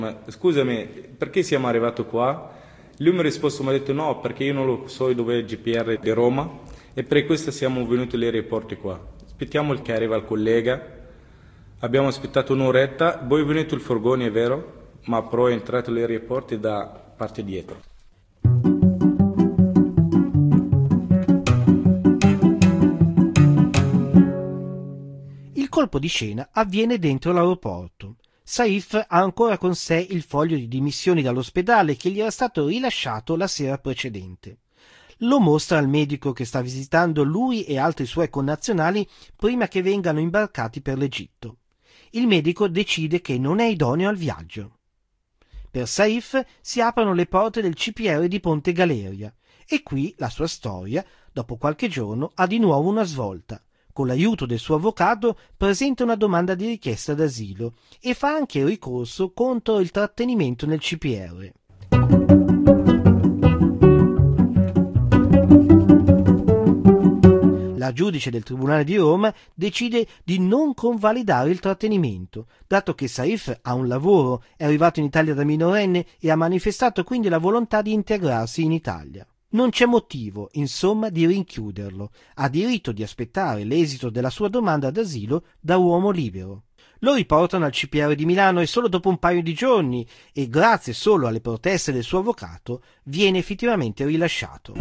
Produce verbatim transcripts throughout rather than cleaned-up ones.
Ma scusami, perché siamo arrivati qua? Lui mi ha risposto, mi ha detto no, perché io non lo so dove è il G P R di Roma e per questo siamo venuti all'aeroporto qua. Aspettiamo che arriva il collega, abbiamo aspettato un'oretta, poi è venuto il furgone, è vero, ma però è entrato all'aeroporto da parte dietro. Il colpo di scena avviene dentro l'aeroporto. Saif ha ancora con sé il foglio di dimissioni dall'ospedale che gli era stato rilasciato la sera precedente. Lo mostra al medico che sta visitando lui e altri suoi connazionali prima che vengano imbarcati per l'Egitto. Il medico decide che non è idoneo al viaggio. Per Saif si aprono le porte del C P R di Ponte Galeria e qui la sua storia, dopo qualche giorno, ha di nuovo una svolta. Con l'aiuto del suo avvocato presenta una domanda di richiesta d'asilo e fa anche ricorso contro il trattenimento nel C P R. La giudice del Tribunale di Roma decide di non convalidare il trattenimento, dato che Saif ha un lavoro, è arrivato in Italia da minorenne e ha manifestato quindi la volontà di integrarsi in Italia. Non c'è motivo, insomma, di rinchiuderlo. Ha diritto di aspettare l'esito della sua domanda d'asilo da uomo libero. Lo riportano al C P R di Milano e solo dopo un paio di giorni, e grazie solo alle proteste del suo avvocato, viene effettivamente rilasciato.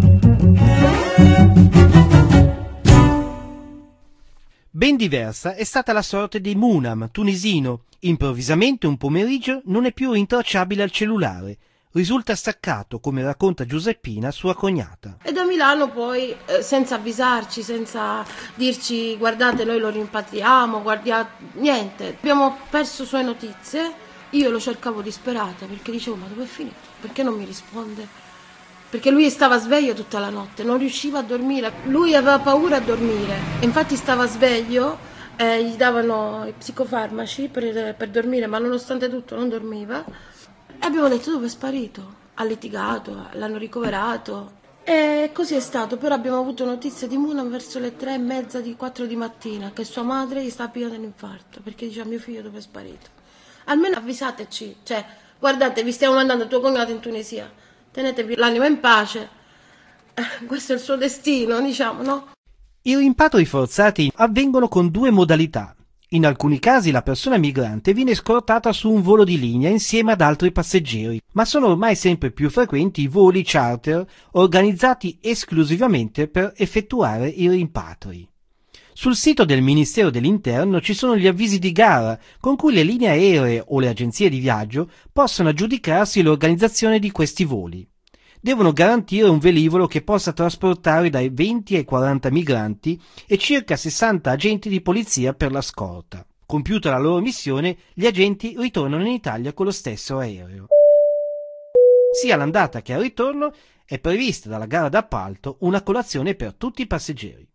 Ben diversa è stata la sorte di Mounam, tunisino. Improvvisamente un pomeriggio non è più rintracciabile al cellulare. Risulta staccato, come racconta Giuseppina, sua cognata. E da Milano poi, eh, senza avvisarci, senza dirci guardate noi lo rimpatriamo, guardiate, niente. Abbiamo perso sue notizie, io lo cercavo disperata perché dicevo ma dove è finito? Perché non mi risponde? Perché lui stava sveglio tutta la notte, non riusciva a dormire, lui aveva paura a dormire, infatti stava sveglio, eh, gli davano i psicofarmaci per, per dormire, ma nonostante tutto non dormiva. E abbiamo detto dove è sparito, ha litigato, l'hanno ricoverato e così è stato. Però abbiamo avuto notizie di Mounam verso le tre e mezza di quattro di mattina che sua madre gli sta pigliando l'infarto perché diceva mio figlio dove è sparito. Almeno avvisateci, cioè guardate vi stiamo mandando tuo cognato in Tunisia, tenetevi l'anima in pace, eh, questo è il suo destino, diciamo, no? I rimpatri forzati avvengono con due modalità. In alcuni casi la persona migrante viene scortata su un volo di linea insieme ad altri passeggeri, ma sono ormai sempre più frequenti i voli charter organizzati esclusivamente per effettuare i rimpatri. Sul sito del Ministero dell'Interno ci sono gli avvisi di gara con cui le linee aeree o le agenzie di viaggio possono aggiudicarsi l'organizzazione di questi voli. Devono garantire un velivolo che possa trasportare dai venti ai quaranta migranti e circa sessanta agenti di polizia per la scorta. Compiuta la loro missione, gli agenti ritornano in Italia con lo stesso aereo. Sia all'andata che al ritorno è prevista dalla gara d'appalto una colazione per tutti i passeggeri.